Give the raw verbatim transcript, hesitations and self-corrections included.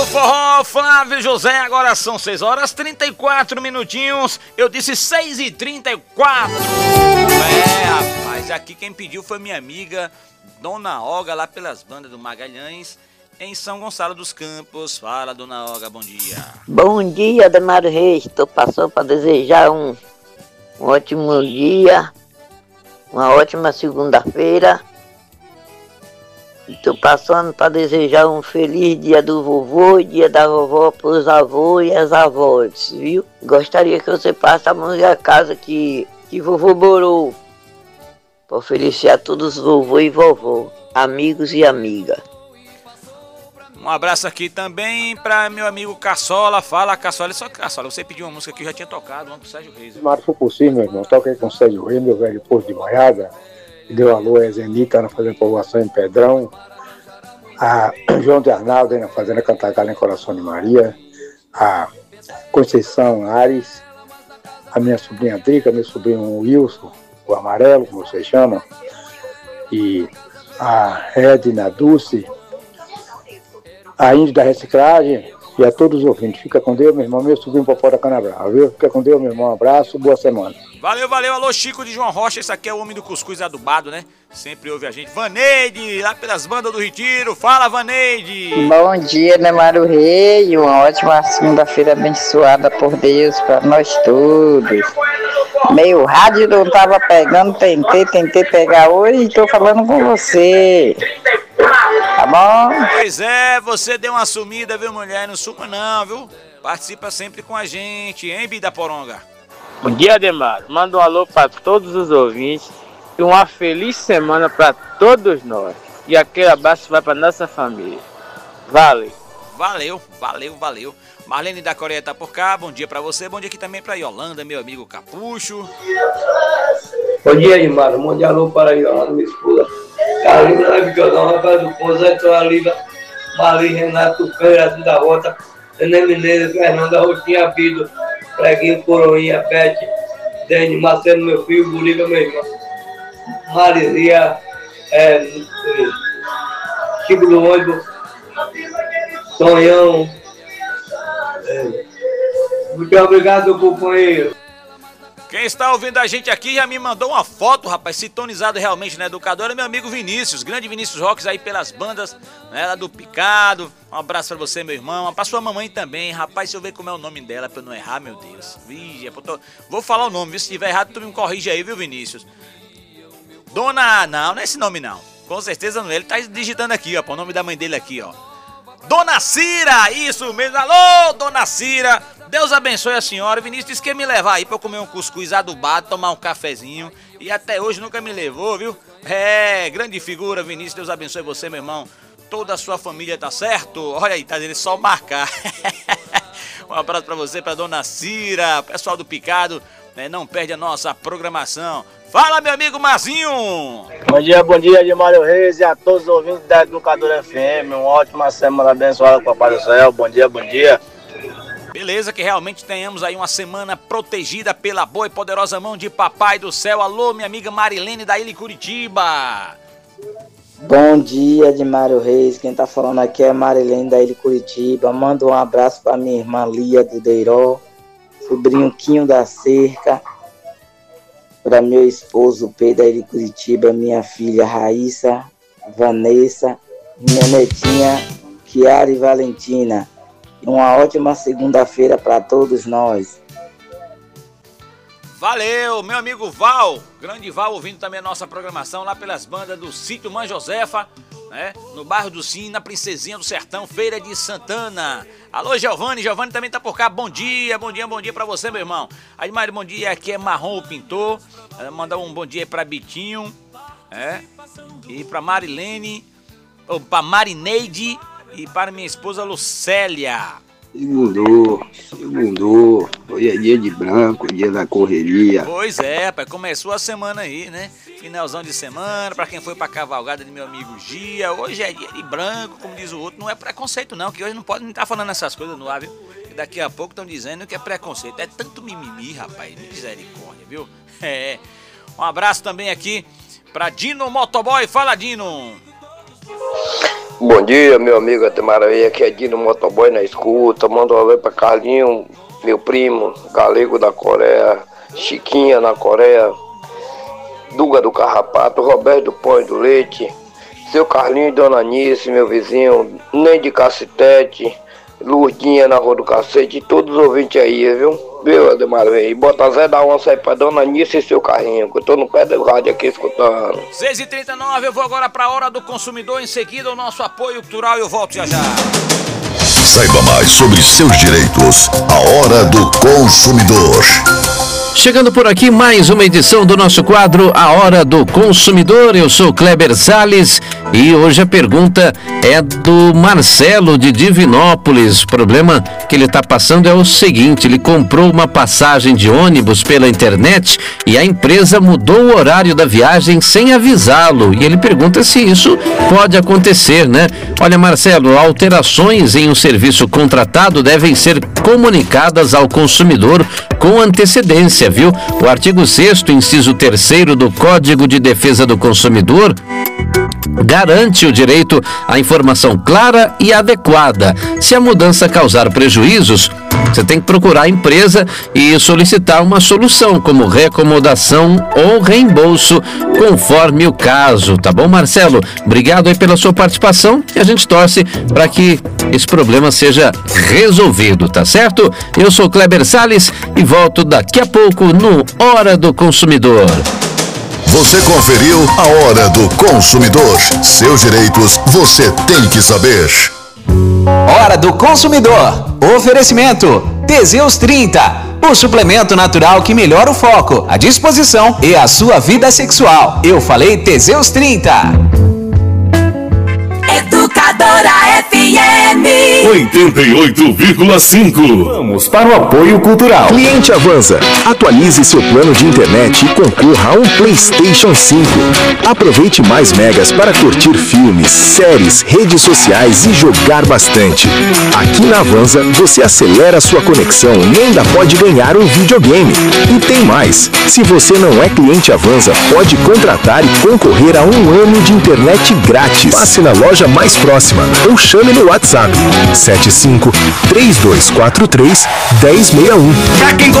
Forró, Flávio José, agora são seis horas e trinta e quatro minutinhos. Eu disse seis e trinta e quatro. É, rapaz, aqui quem pediu foi minha amiga Dona Olga, lá pelas bandas do Magalhães, em São Gonçalo dos Campos. Fala, Dona Olga, bom dia. Bom dia, Demário Reis. Estou passando para desejar um, um ótimo dia, uma ótima segunda-feira. Estou passando para desejar um feliz dia do vovô e dia da vovó para os avós e as avós, viu? Gostaria que você passe a mão da casa que, que vovô morou, para oferecer a todos os vovô e vovó, amigos e amigas. Um abraço aqui também para meu amigo Caçola. Fala, Caçola. Só que, Caçola, você pediu uma música que eu já tinha tocado, uma pro Sérgio Reis. Mas foi possível, meu irmão. Toquei com o Sérgio Reis, meu velho posto de Goiás. Deu alô a Zenita na fazenda Povoação em Pedrão. A João de Arnaldo aí na fazenda Cantagalo em Coração de Maria. A Conceição Ares. A minha sobrinha Drica, meu sobrinho Wilson, o Amarelo, como vocês chamam. E a Edna Dulce. A Índia da Reciclagem e a todos os ouvintes. Fica com Deus, meu irmão. Meu sobrinho Popó da Canabrava, viu? Fica com Deus, meu irmão. Um abraço, boa semana. Valeu, valeu. Alô, Chico de João Rocha. Esse aqui é o homem do cuscuz adubado, né? Sempre ouve a gente. Vaneide, lá pelas bandas do Retiro. Fala, Vaneide. Bom dia, Demário Rei. Uma ótima segunda-feira abençoada por Deus para nós todos. Meu rádio não tava pegando, tentei, tentei pegar hoje e tô falando com você. Tá bom? Pois é, você deu uma sumida, viu, mulher? Não suma não, viu? Participa sempre com a gente, hein, Bida Poronga? Bom dia, Demário. Manda um alô para todos os ouvintes e uma feliz semana para todos nós. E aquele abraço vai para nossa família. Valeu. Valeu, valeu, valeu. Marlene da Coreia tá por cá, bom dia pra você. Bom dia aqui também pra Yolanda, meu amigo Capucho. Bom dia, Demário. Bom dia, alô para a Yolanda, minha esposa. Carlinhos, na Bigodão, Rafael do Pouso, Zé Liga, Mali, Renato, Cândido da Rota, Nenê Mineiro, Fernanda, Rotinha, Bido, Preguinho, Coroinha, Pet, Dene, Marcelo, meu filho, Bolívia, meu irmão, Marizia, é, Chico do Ônibus, Sonhão. É, muito obrigado, companheiro. Quem está ouvindo a gente aqui já me mandou uma foto, rapaz, sintonizado realmente na educadora, meu amigo Vinícius, grande Vinícius Roques aí pelas bandas, né, lá do Picado. Um abraço pra você, meu irmão, pra sua mamãe também, rapaz, se eu ver como é o nome dela pra eu não errar, meu Deus. Vixe, tô... vou falar o nome, viu? Se tiver errado, tu me corrige aí, viu, Vinícius? Dona... Não, não é esse nome não, com certeza não, ele tá digitando aqui, ó, o nome da mãe dele aqui, ó. Dona Cira, isso mesmo, alô, Dona Cira, Deus abençoe a senhora. Vinícius disse que ia me levar aí pra eu comer um cuscuz adubado, tomar um cafezinho, e até hoje nunca me levou, viu? É, grande figura, Vinícius, Deus abençoe você, meu irmão, toda a sua família, tá certo? Olha aí, tá dizendo só marcar. Um abraço pra você, pra Dona Cira, pessoal do Picado, né, não perde a nossa programação. Fala, meu amigo Mazinho! Bom dia, bom dia, Demário Reis e a todos os ouvintes da Educadora F M. Uma ótima semana abençoada com o Papai do Céu. Bom dia, bom dia. Beleza, que realmente tenhamos aí uma semana protegida pela boa e poderosa mão de Papai do Céu. Alô, minha amiga Marilene da Ilha Curitiba. Bom dia, Demário Reis. Quem tá falando aqui é Marilene da Ilha Curitiba. Manda um abraço pra minha irmã Lia do Deiró, sobrinho Quinho da Cerca, para meu esposo Pedro da Ilha Curitiba, minha filha Raíssa, Vanessa, minha netinha Kiara e Valentina. Uma ótima segunda-feira para todos nós. Valeu, meu amigo Val, grande Val, ouvindo também a nossa programação lá pelas bandas do Sítio Mãe Josefa, né? No bairro do Sim, na Princesinha do Sertão, Feira de Santana. Alô, Giovanni, Giovanni também tá por cá. Bom dia, bom dia, bom dia pra você, meu irmão. Aí, Mário, bom dia, aqui é Marrom o Pintor. Mandar um bom dia aí pra Bitinho, é? E pra Marilene, ou pra Marineide e para minha esposa Lucélia. Segundou, segundou, hoje é dia de branco, dia da correria. Pois é, rapaz, começou a semana aí, né? Finalzão de semana, pra quem foi pra cavalgada de meu amigo Gia. Hoje é dia de branco, como diz o outro, não é preconceito não, que hoje não pode nem estar falando essas coisas no ar, viu? E daqui a pouco estão dizendo que é preconceito. É tanto mimimi, rapaz, misericórdia, viu? É. Um abraço também aqui pra Dino Motoboy. Fala, Dino! Bom dia, meu amigo Atemaravei, aqui é Dino Motoboy na escuta. Manda um alô pra Carlinho, meu primo, Galego da Coreia, Chiquinha na Coreia, Duga do Carrapato, Roberto do Pão e do Leite, seu Carlinho e Dona Nice, meu vizinho, Nem de Cacetete, Lurdinha na Rua do Cacete, e todos os ouvintes aí, viu? Viu, Atemaravei? Bota Zé da Onça aí pra Dona Nice e seu Carlinho, que eu tô no pé do rádio aqui escutando. seis e trinta e nove, eu vou agora pra Hora do Consumidor, em seguida o nosso apoio cultural e eu volto já já. Saiba mais sobre seus direitos. A Hora do Consumidor. Chegando por aqui mais uma edição do nosso quadro A Hora do Consumidor. Eu sou Kleber Salles e hoje a pergunta é do Marcelo de Divinópolis. O problema que ele está passando é o seguinte: ele comprou uma passagem de ônibus pela internet e a empresa mudou o horário da viagem sem avisá-lo. E ele pergunta se isso pode acontecer, né? Olha, Marcelo, alterações em um serviço contratado devem ser comunicadas ao consumidor com antecedência, viu? O artigo sexto, inciso terceiro do Código de Defesa do Consumidor garante o direito à informação clara e adequada. Se a mudança causar prejuízos, você tem que procurar a empresa e solicitar uma solução, como reacomodação ou reembolso, conforme o caso, tá bom, Marcelo? Obrigado aí pela sua participação e a gente torce para que esse problema seja resolvido, tá certo? Eu sou Kleber Salles e volto daqui a pouco no Hora do Consumidor. Você conferiu a Hora do Consumidor. Seus direitos você tem que saber. Hora do Consumidor. Oferecimento Teseus trinta, o suplemento natural que melhora o foco, a disposição e a sua vida sexual. Eu falei Teseus trinta. Educadora F M oitenta e oito vírgula cinco. Vamos para o apoio cultural. Cliente Avanza, atualize seu plano de internet e concorra a um PlayStation cinco. Aproveite mais megas para curtir filmes, séries, redes sociais e jogar bastante. Aqui na Avanza, você acelera sua conexão e ainda pode ganhar um videogame. E tem mais, se você não é cliente Avanza, pode contratar e concorrer a um ano de internet grátis. Passe na loja mais próxima ou chame no WhatsApp sete cinco três dois quatro três um zero seis um.